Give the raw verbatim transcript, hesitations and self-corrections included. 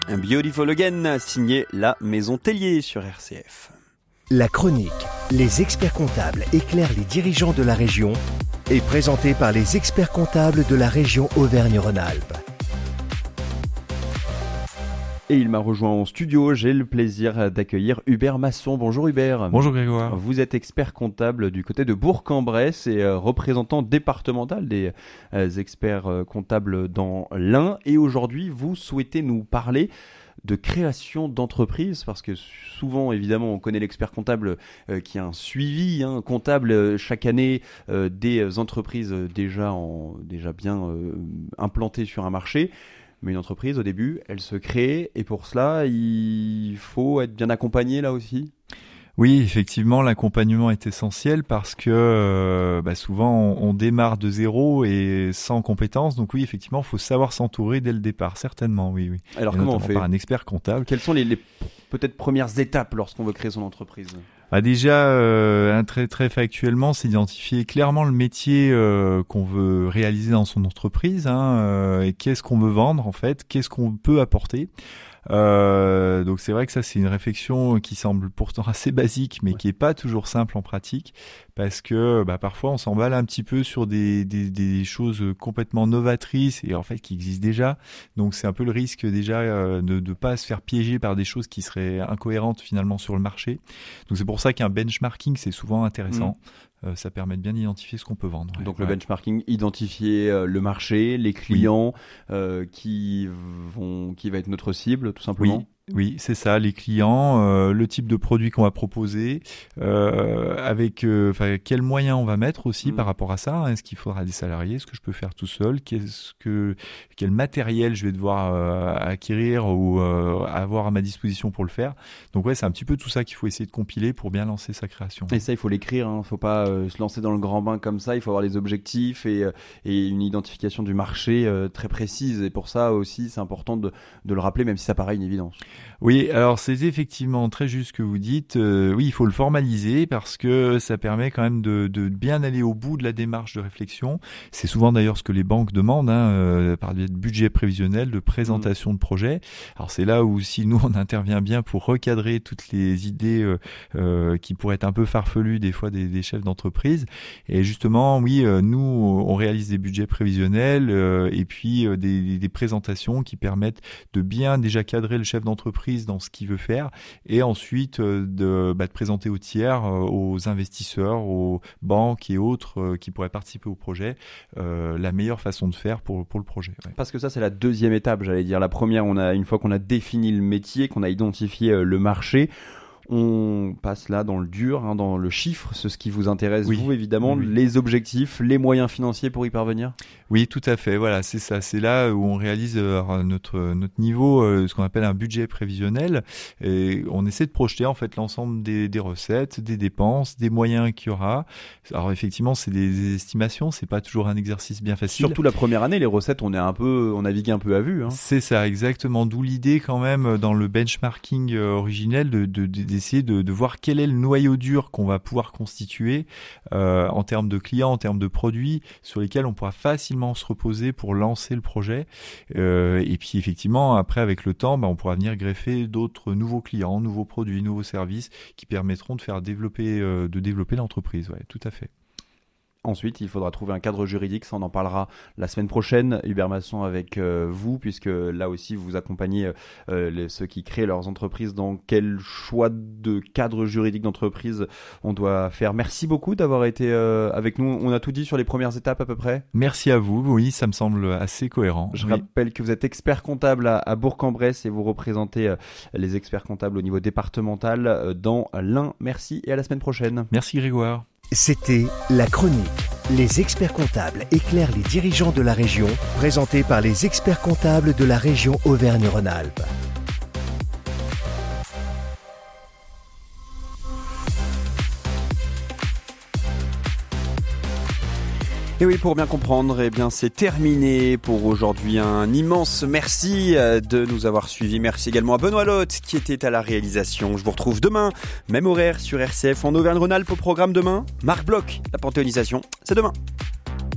Beautiful Again, signé La Maison Tellier sur R C F. La chronique, les experts comptables éclairent les dirigeants de la région, est présentée par les experts comptables de la région Auvergne-Rhône-Alpes. Et il m'a rejoint en studio, j'ai le plaisir d'accueillir Hubert Masson. Bonjour Hubert. Bonjour Grégoire. Vous êtes expert comptable du côté de Bourg-en-Bresse et euh, représentant départemental des euh, experts euh, comptables dans l'Ain. Et aujourd'hui, vous souhaitez nous parler de création d'entreprise, parce que souvent, évidemment, on connaît l'expert comptable euh, qui a un suivi hein, comptable euh, chaque année euh, des entreprises déjà, en, déjà bien euh, implantées sur un marché. Mais une entreprise, au début, elle se crée et pour cela, il faut être bien accompagné là aussi. Oui, effectivement, l'accompagnement est essentiel parce que euh, bah souvent, on, on démarre de zéro et sans compétences. Donc oui, effectivement, il faut savoir s'entourer dès le départ, certainement, oui. oui. Alors et comment on fait par un expert comptable. Quelles sont les, les peut-être premières étapes lorsqu'on veut créer son entreprise ? Bah déjà, euh, très très factuellement, c'est d'identifier clairement le métier euh, qu'on veut réaliser dans son entreprise, hein, euh, et qu'est-ce qu'on veut vendre en fait, qu'est-ce qu'on peut apporter. Euh, donc c'est vrai que ça c'est une réflexion qui semble pourtant assez basique, mais ouais. qui est pas toujours simple en pratique, parce que bah, parfois on s'emballe un petit peu sur des, des, des choses complètement novatrices et en fait qui existent déjà. Donc c'est un peu le risque déjà euh, de ne pas se faire piéger par des choses qui seraient incohérentes finalement sur le marché. Donc c'est pour ça qu'un benchmarking c'est souvent intéressant. Mmh. Euh, ça permet de bien identifier ce qu'on peut vendre. Ouais. Donc le ouais. benchmarking, identifier euh, le marché, les clients oui. euh, qui vont, qui va être notre cible, tout simplement. Oui. Oui, c'est ça, les clients, euh, le type de produit qu'on va proposer, euh, avec euh, quels moyens on va mettre aussi mmh. par rapport à ça. Hein. Est-ce qu'il faudra des salariés? Est-ce que je peux faire tout seul? Qu'est-ce que, quel matériel je vais devoir euh, acquérir ou euh, avoir à ma disposition pour le faire? Donc ouais, c'est un petit peu tout ça qu'il faut essayer de compiler pour bien lancer sa création. Et ça, il faut l'écrire. Il hein. ne faut pas euh, se lancer dans le grand bain comme ça. Il faut avoir les objectifs et, euh, et une identification du marché euh, très précise. Et pour ça aussi, c'est important de, de le rappeler, même si ça paraît une évidence. Oui, alors c'est effectivement très juste ce que vous dites. Euh, oui, il faut le formaliser parce que ça permet quand même de, de bien aller au bout de la démarche de réflexion. C'est souvent d'ailleurs ce que les banques demandent, hein, euh, par le budget prévisionnel, de présentation mmh. de projet. Alors c'est là où si nous on intervient bien pour recadrer toutes les idées euh, euh, qui pourraient être un peu farfelues des fois des, des chefs d'entreprise. Et justement, oui, euh, nous on réalise des budgets prévisionnels euh, et puis euh, des, des présentations qui permettent de bien déjà cadrer le chef d'entreprise dans ce qu'il veut faire et ensuite euh, de, bah, de présenter aux tiers, euh, aux investisseurs, aux banques et autres euh, qui pourraient participer au projet euh, la meilleure façon de faire pour, pour le projet. Ouais. Parce que ça c'est la deuxième étape, j'allais dire. La première, on a, une fois qu'on a défini le métier, qu'on a identifié euh, le marché, on passe là dans le dur, hein, dans le chiffre, c'est ce qui vous intéresse, oui. vous évidemment, oui. les objectifs, les moyens financiers pour y parvenir. Oui, tout à fait. Voilà, c'est ça. C'est là où on réalise euh, notre notre niveau, euh, ce qu'on appelle un budget prévisionnel, et on essaie de projeter en fait l'ensemble des, des recettes, des dépenses, des moyens qu'il y aura. Alors effectivement, c'est des, des estimations, c'est pas toujours un exercice bien facile. Surtout la première année, les recettes, on est un peu, on navigue un peu à vue. Hein. C'est ça, exactement. D'où l'idée quand même dans le benchmarking euh, originel de, de, de d'essayer de, de voir quel est le noyau dur qu'on va pouvoir constituer euh, en termes de clients, en termes de produits sur lesquels on pourra facilement se reposer pour lancer le projet. Euh, et puis effectivement, après avec le temps, bah, on pourra venir greffer d'autres nouveaux clients, nouveaux produits, nouveaux services qui permettront de faire développer, euh, de développer l'entreprise. Ouais, tout à fait. Ensuite, il faudra trouver un cadre juridique, ça on en parlera la semaine prochaine, Hubert Masson, avec euh, vous, puisque là aussi vous accompagnez euh, les, ceux qui créent leurs entreprises dans quel choix de cadre juridique d'entreprise on doit faire. Merci beaucoup d'avoir été euh, avec nous, on a tout dit sur les premières étapes à peu près. Merci à vous, oui, ça me semble assez cohérent. Je oui. rappelle que vous êtes expert comptable à, à Bourg-en-Bresse et vous représentez euh, les experts comptables au niveau départemental euh, dans l'Ain. Merci et à la semaine prochaine. Merci Grégoire. C'était La Chronique. Les experts comptables éclairent les dirigeants de la région, présentés par les experts comptables de la région Auvergne-Rhône-Alpes. Et oui, pour bien comprendre, eh bien, c'est terminé pour aujourd'hui. Un immense merci de nous avoir suivis. Merci également à Benoît Lotte qui était à la réalisation. Je vous retrouve demain, même horaire sur R C F en Auvergne-Rhône-Alpes au programme demain. Marc Bloch, la panthéonisation, c'est demain.